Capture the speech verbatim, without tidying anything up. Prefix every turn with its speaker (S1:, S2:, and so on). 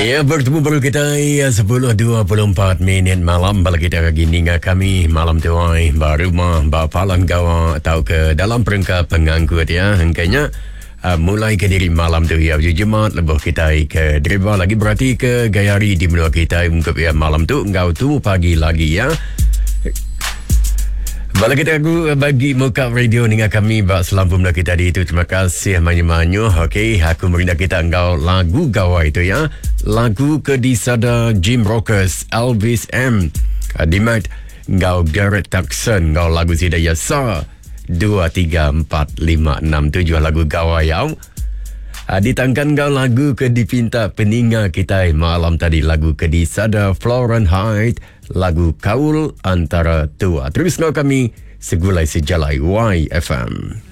S1: Ya, bertemu baru kita ya, sepuluh dua puluh empat minit malam. Bala kita lagi ninga kami malam tu ai baru mah ba palang gawa atau ke dalam perangkat pengangkut ya. Hengkanya uh, mulai ke diri malam tu ya Jumaat lebih kita ke driver lagi berarti ke gayari di menua kita untuk ya malam tu engkau tu pagi lagi ya. Bala kita aku bagi muka radio dengan kami bak selampu mula kita di itu. Terima kasih banyak-banyak. Okey, aku merindah kita engkau lagu gawai itu ya. Lagu Kedisada Jim Rockers Elvis M. Dimat engkau Garrett Tuckson engkau lagu Sida Yasa dua tiga empat lima enam tujuh lagu gawai yang ditangkan kau lagu ke dipinta peninga kita malam tadi lagu Kedisada Florence Hyde lagu Kaul Antara Tua. Terus kau kami segulai sejalai Y F M.